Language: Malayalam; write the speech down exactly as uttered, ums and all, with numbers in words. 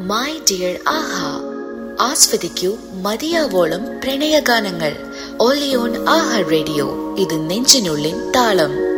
മൈ ഡിയർ ആഹാ. ആസ്വദിക്കൂ മതിയാവോളം പ്രണയഗാനങ്ങൾ. Only on Aaha radio. ഇത് നെഞ്ചിനുള്ളിൻ താളം.